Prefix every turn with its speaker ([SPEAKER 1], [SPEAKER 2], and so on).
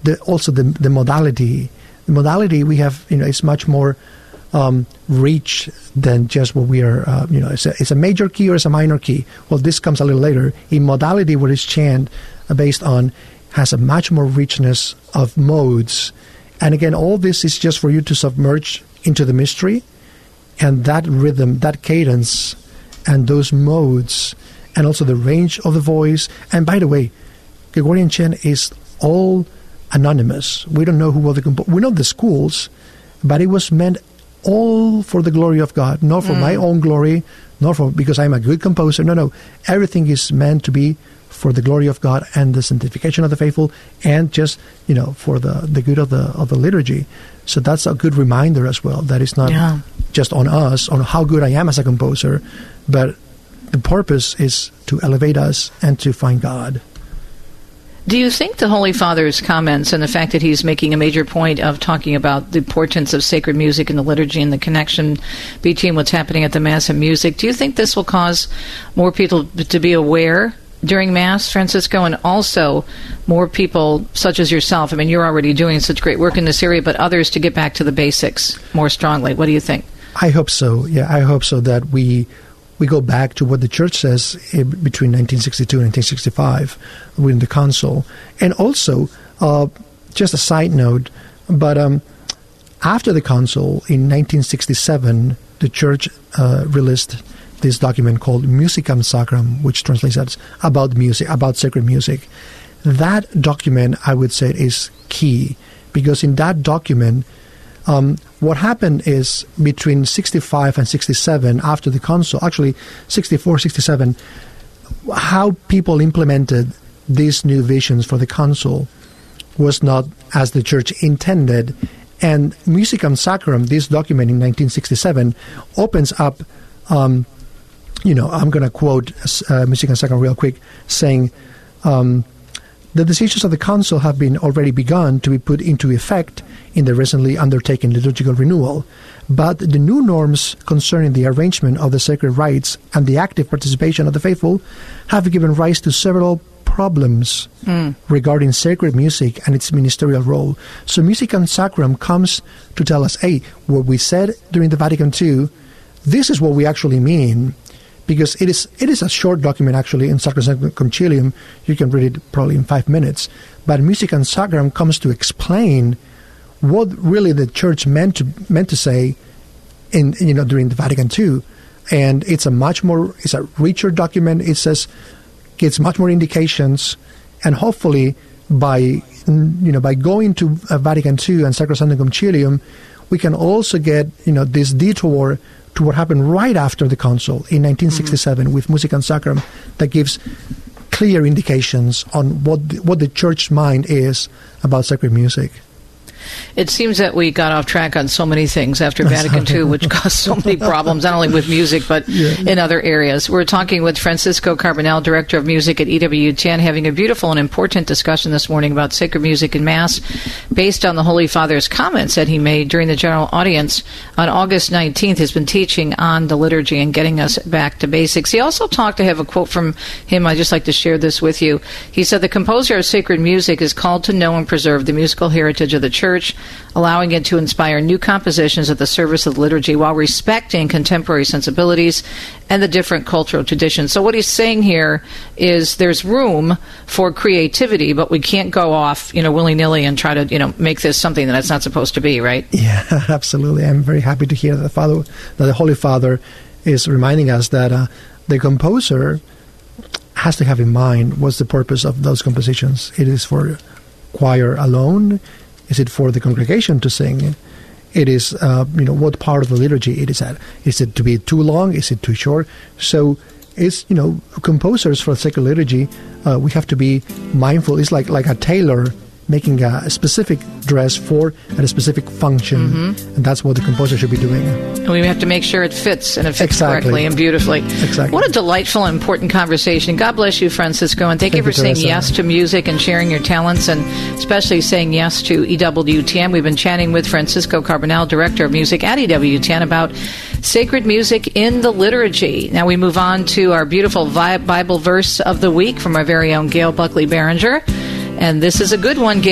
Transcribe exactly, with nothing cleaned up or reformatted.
[SPEAKER 1] the, also the the modality. The modality we have, you know, is much more um, rich than just what we are, uh, you know, it's a, it's a major key or it's a minor key. Well, this comes a little later. In modality, what is chant uh, based on has a much more richness of modes. And again, all this is just for you to submerge into the mystery, and that rhythm, that cadence, and those modes, and also the range of the voice. And by the way, Gregorian chant is all anonymous. We don't know who were the composers. We know the schools, but it was meant all for the glory of God, not for mm. my own glory, not for because I'm a good composer. No, no. Everything is meant to be for the glory of God and the sanctification of the faithful, and just, you know, for the, the good of the of the liturgy. So that's a good reminder as well, that it's not yeah. just on us, on how good I am as a composer, but the purpose is to elevate us and to find God.
[SPEAKER 2] Do you think the Holy Father's comments and the fact that he's making a major point of talking about the importance of sacred music in the liturgy and the connection between what's happening at the Mass and music, do you think this will cause more people to be aware during Mass, Francisco, and also more people such as yourself? I mean, you're already doing such great work in this area, but others to get back to the basics more strongly. What do you think?
[SPEAKER 1] I hope so. Yeah, I hope so that we... We go back to what the Church says between nineteen sixty-two and nineteen sixty-five within the Council. And also, uh, just a side note, but um, after the Council, in nineteen sixty-seven, the Church uh, released this document called Musicam Sacram, which translates as about music, about sacred music. That document, I would say, is key, because in that document, Um, what happened is between sixty-five and sixty-seven, after the Council, actually sixty-four, sixty-seven, how people implemented these new visions for the Council was not as the Church intended. And Musicam Sacram, this document in nineteen sixty-seven, opens up, um, you know, I'm going to quote uh, Musicam Sacram real quick, saying, um, the decisions of the Council have been already begun to be put into effect in the recently undertaken liturgical renewal, but the new norms concerning the arrangement of the sacred rites and the active participation of the faithful have given rise to several problems mm. regarding sacred music and its ministerial role. So Musicam Sacram comes to tell us, hey, what we said during the Vatican Two, this is what we actually mean. Because it is it is a short document, actually, in Sacrosanctum Concilium. You can read it probably in five minutes. But Musicam Sacram comes to explain what really the Church meant to meant to say in you know during the Vatican Two, and it's a much more it's a richer document. It says gives much more indications, and hopefully by you know by going to uh, Vatican Two and Sacrosanctum Concilium, we can also get you know this detour to what happened right after the Council in nineteen sixty-seven mm-hmm. with Musicam Sacram, that gives clear indications on what the, what the Church's mind is about sacred music.
[SPEAKER 2] It seems that we got off track on so many things after Vatican Two, which caused so many problems, not only with music, but yeah. in other areas. We're talking with Francisco Carbonell, Director of Music at E W T N, having a beautiful and important discussion this morning about sacred music in Mass, based on the Holy Father's comments that he made during the general audience on August nineteenth. He's been teaching on the liturgy and getting us back to basics. He also talked, I have a quote from him, I'd just like to share this with you. He said, the composer of sacred music is called to know and preserve the musical heritage of the Church, allowing it to inspire new compositions at the service of the liturgy while respecting contemporary sensibilities and the different cultural traditions. So what he's saying here is there's room for creativity, but we can't go off, you know, willy-nilly and try to, you know, make this something that it's not supposed to be, right?
[SPEAKER 1] Yeah, absolutely. I'm very happy to hear that the Father, that the Holy Father is reminding us that uh, the composer has to have in mind what's the purpose of those compositions. It is for choir alone. Is it for the congregation to sing? It is, uh, you know, what part of the liturgy it is at. Is it to be too long? Is it too short? So it's, you know, composers for sacred liturgy, uh, we have to be mindful. It's like, like a tailor making a, a specific dress for a specific function, mm-hmm. and that's what the composer should be doing.
[SPEAKER 2] And we have to make sure it fits, and it fits
[SPEAKER 1] exactly.
[SPEAKER 2] correctly and beautifully.
[SPEAKER 1] Exactly.
[SPEAKER 2] What a delightful and important conversation. God bless you, Francisco, and thank, thank you for you, saying yes to music and sharing your talents, and especially saying yes to E W T N. We've been chatting with Francisco Carbonell, Director of Music at E W T N, about sacred music in the liturgy. Now we move on to our beautiful Bible verse of the week from our very own Gail Buckley Barringer. And this is a good one, Gail.